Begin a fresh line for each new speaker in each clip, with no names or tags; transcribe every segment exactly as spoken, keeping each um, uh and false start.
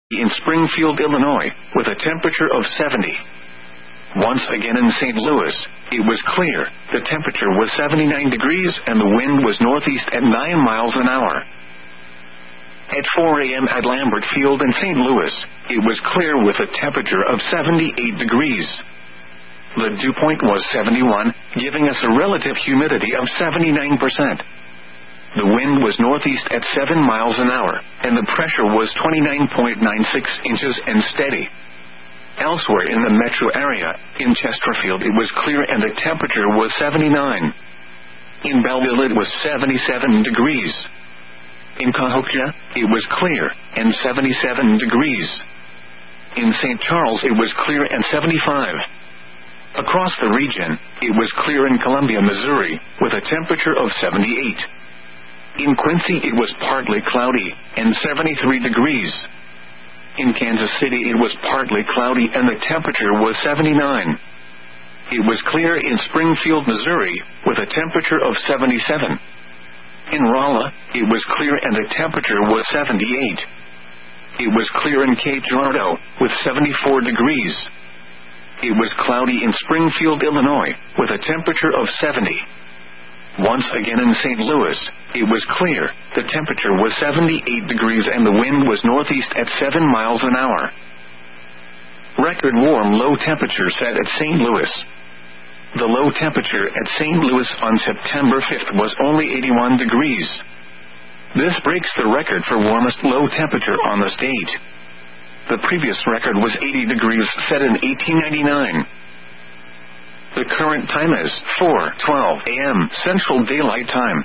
in Springfield, Illinois, with a temperature of seventy. Once again in Saint Louis, it was clear. The temperature was seventy-nine degrees and the wind was northeast at nine miles an hour. At four a.m. at Lambert Field in Saint Louis, it was clear with a temperature of seventy-eight degrees. The dew point was seventy-one, giving us a relative humidity of seventy-nine percent. The wind was northeast at seven miles an hour, and the pressure was twenty-nine point nine six inches and steady. Elsewhere in the metro area, in Chesterfield it was clear and the temperature was seventy-nine. In Belleville it was seventy-seven degrees. In Cahokia, it was clear, and seventy-seven degrees. In Saint Charles it was clear and seventy-five. Across the region, it was clear in Columbia, Missouri, with a temperature of seventy-eight. In Quincy it was partly cloudy, and seventy-three degrees. In Kansas City it was partly cloudy and the temperature was seventy-nine. It was clear in Springfield, Missouri, with a temperature of seventy-seven. In Rolla, it was clear and the temperature was seventy-eight. It was clear in Cape Girardeau, with seventy-four degrees. It was cloudy in Springfield, Illinois, with a temperature of seventy. Once again in Saint Louis, it was clear. The temperature was seventy-eight degrees and the wind was northeast at seven miles an hour. Record warm low temperature set at Saint Louis. The low temperature at Saint Louis on September fifth was only eighty-one degrees. This breaks the record for warmest low temperature on the state. The previous record was eighty degrees set in eighteen ninety-nine. The current time is four twelve a.m. Central Daylight Time.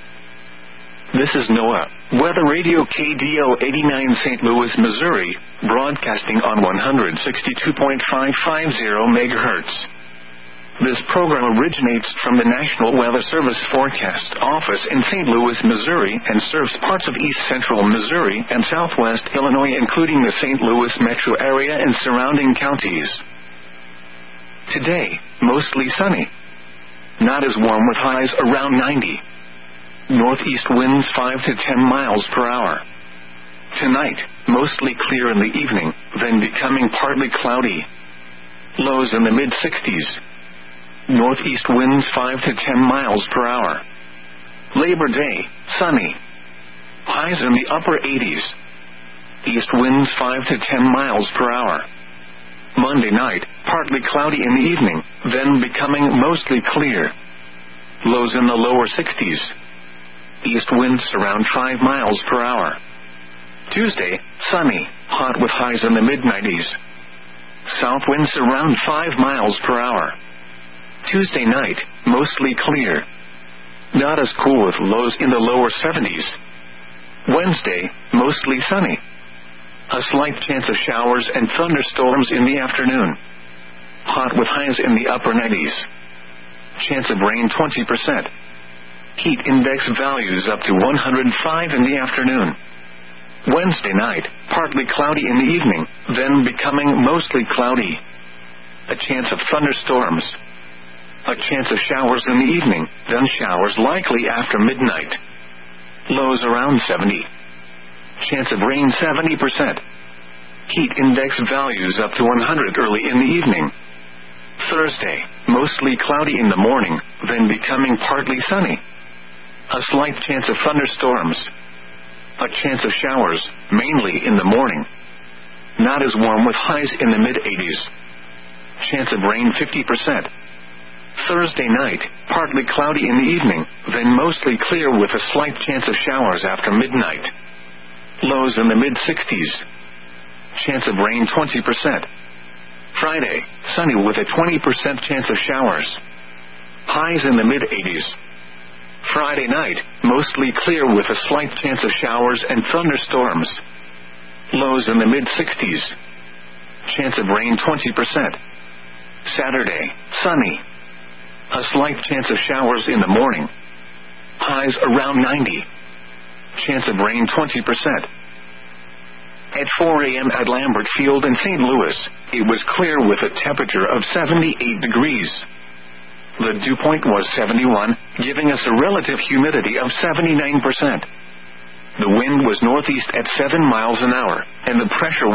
This is NOAA Weather Radio K D O eighty-nine Saint Louis, Missouri, broadcasting on one sixty-two point five five zero megahertz. This program originates from the National Weather Service Forecast Office in Saint Louis, Missouri, and serves parts of east central Missouri and southwest Illinois, including the Saint Louis metro area and surrounding counties. Today, mostly sunny. Not as warm with highs around ninety. Northeast winds five to ten miles per hour. Tonight, mostly clear in the evening, then becoming partly cloudy. Lows in the mid-sixties. Northeast winds five to ten miles per hour. Labor Day, sunny. Highs in the upper eighties. East winds five to ten miles per hour. Monday night, partly cloudy in the evening, then becoming mostly clear. Lows in the lower sixties. East winds around five miles per hour. Tuesday, sunny, hot with highs in the mid-nineties. South winds around five miles per hour. Tuesday night, mostly clear. Not as cool with lows in the lower seventies. Wednesday, mostly sunny. A slight chance of showers and thunderstorms in the afternoon. Hot with highs in the upper nineties. Chance of rain twenty percent. Heat index values up to one hundred five in the afternoon. Wednesday night, partly cloudy in the evening, then becoming mostly cloudy. A chance of thunderstorms. A chance of showers in the evening, then showers likely after midnight. Lows around seventy. Chance of rain seventy percent. Heat index values up to one hundred early in the evening. Thursday, mostly cloudy in the morning, then becoming partly sunny. A slight chance of thunderstorms. A chance of showers, mainly in the morning. Not as warm with highs in the mid-eighties. Chance of rain fifty percent. Thursday night, partly cloudy in the evening, then mostly clear with a slight chance of showers after midnight. Lows in the mid-sixties. Chance of rain twenty percent. Friday, sunny with a twenty percent chance of showers. Highs in the mid-eighties. Friday night, mostly clear with a slight chance of showers and thunderstorms. Lows in the mid-sixties. Chance of rain twenty percent. Saturday, sunny. A slight chance of showers in the morning. Highs around ninety. Chance of rain twenty percent. At four a.m. at Lambert Field in Saint Louis, it was clear with a temperature of seventy-eight degrees. The dew point was seventy-one, giving us a relative humidity of seventy-nine percent. The wind was northeast at seven miles an hour, and the pressure